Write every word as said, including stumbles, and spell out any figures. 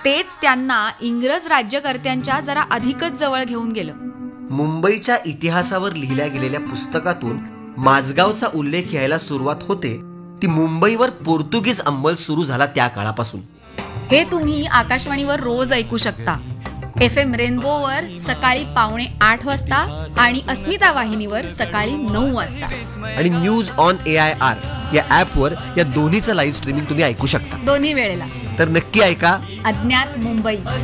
तेच त्यांना इंग्रज राज्यकर्त्यांच्या जरा अधिकच जवळ घेऊन गेलं. मुंबईच्या इतिहासावर लिहिल्या गेलेल्या पुस्तकातून माझगावचा उल्लेख यायला सुरुवात होते ती मुंबईवर पोर्तुगीज अंमल सुरू झाला त्या काळापासून. हे तुम्ही आकाशवाणीवर रोज ऐकू शकता. एफ एम रेनबोवर सकाळी पावणे आठ वाजता आणि अस्मिता वाहिनीवर सकाळी नऊ वाजता आणि news on A I R या ऍपवर या दोन्हीचं लाईव्ह स्ट्रीमिंग तुम्ही ऐकू शकता दोन्ही वेळेला. तर नक्की ऐका अज्ञात मुंबई.